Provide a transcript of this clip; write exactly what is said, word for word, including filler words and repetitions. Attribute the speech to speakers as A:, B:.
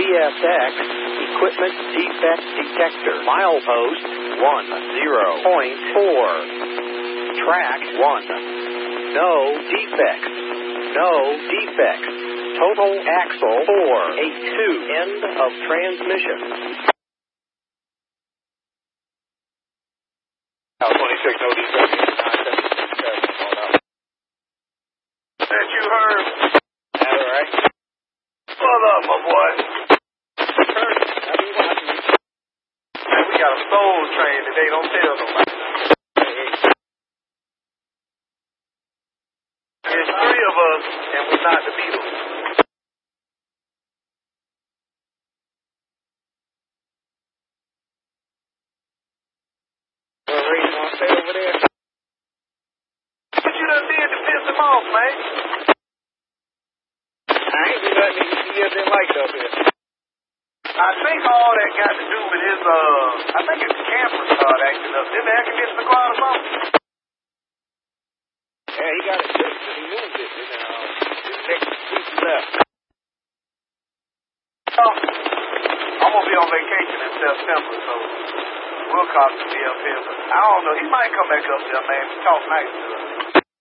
A: S X Equipment Defect Detector. Milepost one zero point four. Track one. No defects. No defects. Total axle four eighty-two. End of transmission.
B: twenty-six, no defects. That you heard?
A: All right.
B: What up, my boy? Man, we got a soul train today. Don't tell nobody. There's three of us, and we're not the Beatles.
A: Well, Ray, you want to stay over there?
B: What you done did to piss him off, man?
A: I ain't do nothing. He just didn't like it up here.
B: I think all that got to do with his, uh, I think his camera started acting up. Didn't the air conditioner go out or something?
A: Yeah, he got it fixed and he moved it. And, uh, his next week left.
B: Oh, I'm going to be on vacation in September, so Wilcox will be up here. But I don't know. He might come back up there, man. Talk nice to us.